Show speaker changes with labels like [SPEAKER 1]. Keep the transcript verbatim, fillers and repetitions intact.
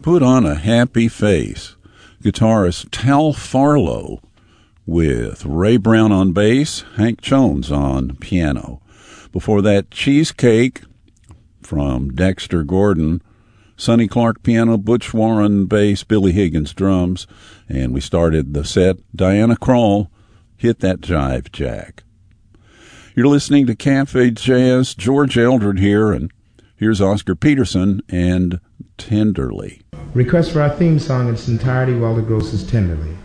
[SPEAKER 1] Put on a Happy Face. Guitarist Tal Farlow with Ray Brown on bass, Hank Jones on piano. Before that, Cheesecake from Dexter Gordon, Sonny Clark piano, Butch Warren bass, Billy Higgins drums, and we started the set, Diana Krall, Hit That Jive Jack. You're listening to Cafe Jazz. George Eldred here, and here's Oscar Peterson and Tenderly.
[SPEAKER 2] Request for our theme song in its entirety, Walter Gross's Tenderly.